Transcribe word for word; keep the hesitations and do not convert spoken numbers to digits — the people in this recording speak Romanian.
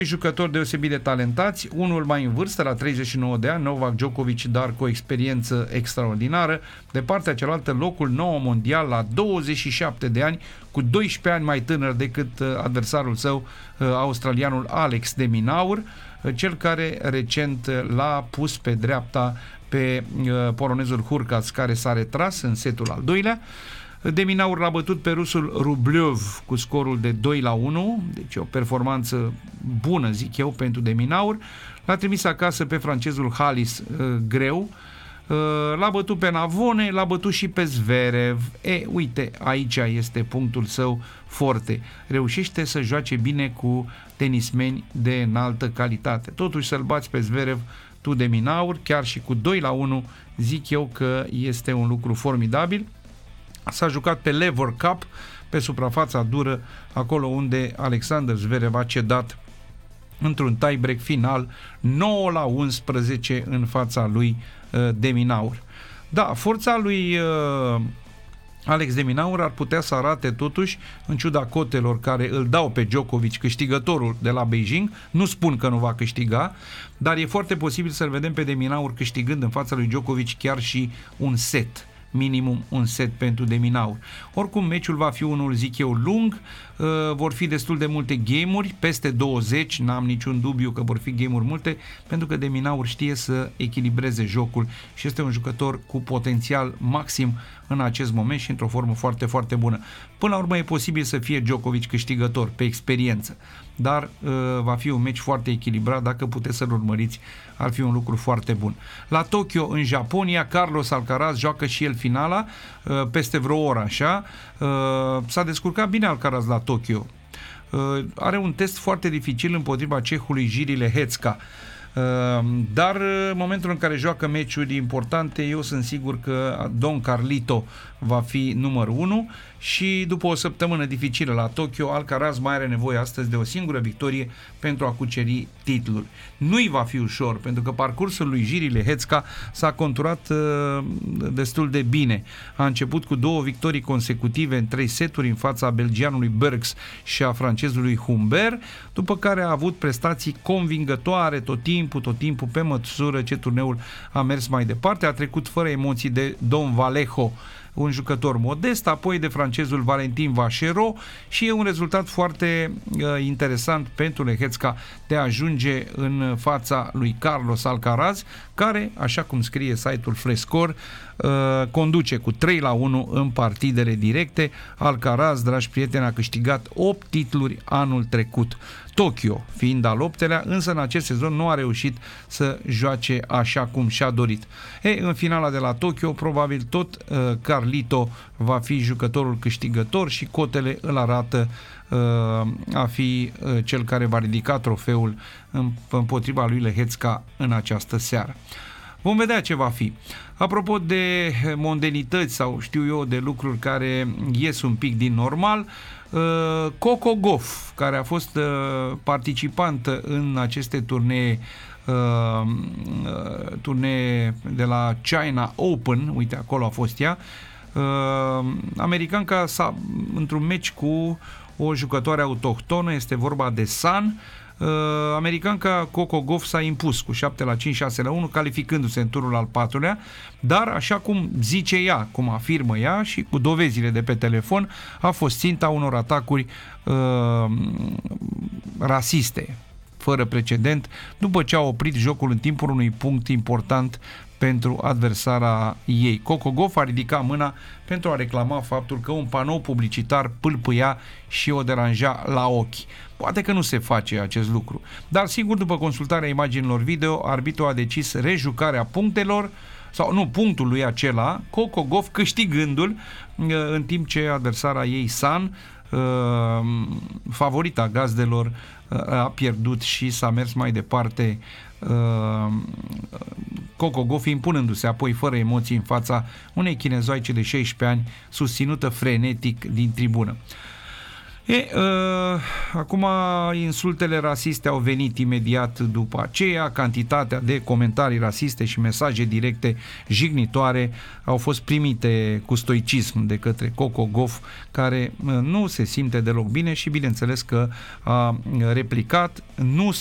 Jucători deosebit de talentați, unul mai în vârstă, la treizeci și nouă de ani, Novak Djokovic, dar cu o experiență extraordinară. De partea cealaltă, locul nouă mondial la douăzeci și șapte de ani, cu doisprezece ani mai tânăr decât adversarul său, australianul Alex de Minaur, cel care recent l-a pus pe dreapta pe polonezul Hurkacz, care s-a retras în setul al doilea. De Minaur l-a bătut pe rusul Rublev cu scorul de doi la unu, deci o performanță bună, zic eu, pentru De Minaur. L-a trimis acasă pe francezul Halis uh, greu, uh, l-a bătut pe Navone, l-a bătut și pe Zverev. E, uite, aici este punctul său forte. Reușește să joace bine cu tenismeni de înaltă calitate. Totuși să-l bați pe Zverev, tu, De Minaur, chiar și cu doi la unu, zic eu că este un lucru formidabil. S-a jucat pe Lever Cup, pe suprafața dură, acolo unde Alexander Zverev a cedat într-un tie-break final nouă la unsprezece în fața lui uh, De Minaur. Da, forța lui uh, Alex De Minaur ar putea să arate totuși, în ciuda cotelor care îl dau pe Djokovic câștigătorul de la Beijing. Nu spun că nu va câștiga, dar e foarte posibil să-l vedem pe De Minaur câștigând în fața lui Djokovic chiar și un set. Minimum un set pentru De Minaur. Oricum, meciul va fi unul, zic eu, lung, uh, vor fi destul de multe game-uri, peste douăzeci, n-am niciun dubiu că vor fi game-uri multe, pentru că De Minaur știe să echilibreze jocul și este un jucător cu potențial maxim în acest moment și într-o formă foarte, foarte bună. Până la urmă e posibil să fie Djokovic câștigător pe experiență, dar uh, va fi un meci foarte echilibrat. Dacă puteți să-l urmăriți, ar fi un lucru foarte bun. La Tokyo, în Japonia, Carlos Alcaraz joacă și el finala uh, peste vreo oră așa. Uh, s-a descurcat bine Alcaraz la Tokyo. Uh, are un test foarte dificil împotriva cehului Jiří Lehecka. Dar în momentul în care joacă meciuri importante, eu sunt sigur că Don Carlito va fi numărul unu și după o săptămână dificilă la Tokyo, Alcaraz mai are nevoie astăzi de o singură victorie pentru a cuceri titlul. Nu-i va fi ușor, pentru că parcursul lui Jiří Lehecka s-a conturat uh, destul de bine. A început cu două victorii consecutive în trei seturi în fața belgianului Bergs și a francezului Humbert, după care a avut prestații convingătoare tot timpul, tot timpul pe măsură ce turneul a mers mai departe. A trecut fără emoții de Don Vallejo, un jucător modest, apoi de francezul Valentin Vacheron și e un rezultat foarte uh, interesant pentru Lehecka de a ajunge în fața lui Carlos Alcaraz, care, așa cum scrie site-ul Frescore, uh, conduce cu trei la unu în partidele directe. Alcaraz, dragi prieteni, a câștigat opt titluri anul trecut. Tokyo fiind al optelea, însă în acest sezon nu a reușit să joace așa cum și-a dorit. E, în finala de la Tokyo, probabil tot uh, Carlito va fi jucătorul câștigător și cotele îl arată uh, a fi uh, cel care va ridica trofeul împotriva lui Lehecka în această seară. Vom vedea ce va fi. Apropo de mondenități sau știu eu de lucruri care ies un pic din normal, uh, Coco Gauff, care a fost uh, participantă în aceste turnee uh, uh, turnee de la China Open, uite acolo a fost ea, uh, americanca s-a, într-un meci cu o jucătoare autohtonă, este vorba de San. Uh, americanca Coco Gauff s-a impus cu șapte la cinci, șase la unu, calificându-se în turul al patrulea, dar așa cum zice ea, cum afirmă ea și cu dovezile de pe telefon, a fost ținta unor atacuri uh, rasiste, fără precedent, după ce a oprit jocul în timpul unui punct important pentru adversara ei. Coco Gauff a ridicat mâna pentru a reclama faptul că un panou publicitar pâlpâia și o deranja la ochi. Poate că nu se face acest lucru, dar sigur, după consultarea imaginilor video, arbitrul a decis rejucarea punctelor, sau nu, punctului acela, Coco Gauff câștigându-l, în timp ce adversara ei, San, favorita gazdelor, a pierdut și s-a mers mai departe, Coco Gauff impunându-se apoi fără emoții în fața unei chinezoice de șaisprezece ani, susținută frenetic din tribună. E, uh, acum insultele rasiste au venit imediat după aceea, cantitatea de comentarii rasiste și mesaje directe jignitoare au fost primite cu stoicism de către Coco Gauff, care uh, nu se simte deloc bine și bineînțeles că a replicat, nu